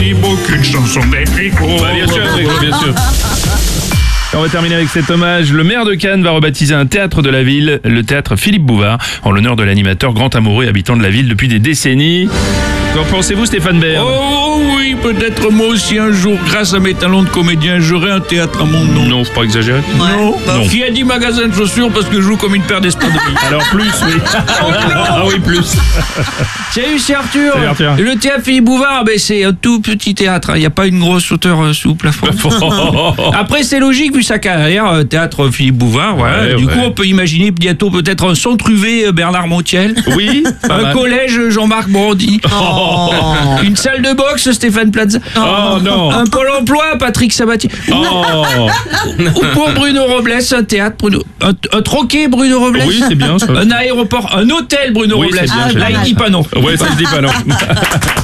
Aucune chanson d'Enrico. Bien sûr, Enrico, bien sûr. Et on va terminer avec cet hommage. Le maire de Cannes va rebaptiser un théâtre de la ville, le théâtre Philippe Bouvard, en l'honneur de l'animateur grand amoureux et habitant de la ville depuis des décennies. Qu'en pensez-vous, Stéphane Bern? Oh oui, peut-être moi aussi un jour, grâce à mes talents de comédien, j'aurai un théâtre à mon nom. Non, faut pas exagérer. Non. Non. Qui a dit magasin de chaussures parce que je joue comme une paire d'espadrilles. Alors plus, oui. Ah oui, plus. Salut, c'est Arthur. Salut, Arthur. Le théâtre Philippe Bouvard, c'est un tout petit théâtre. Il n'y a pas une grosse hauteur sous plafond. Après, c'est logique vu sa carrière, théâtre Philippe Bouvard. Voilà. Ouais, du ouais. coup, on peut imaginer bientôt peut-être un centre UV Bernard Montiel. Oui, pas Un mal. collège Jean-Marc Brandy. Une salle de boxe Stéphane Plaza. Oh non. Un pôle emploi Patrick Sabatier. Oh. Ou pour Bruno Robles, un théâtre Bruno. Un troquet Bruno Robles. Oui, c'est bien ça. Un aéroport, un hôtel Bruno Oui, Robles. c'est bien, Là, c'est il bien. dit pas non. Ouais, ça se dit pas non.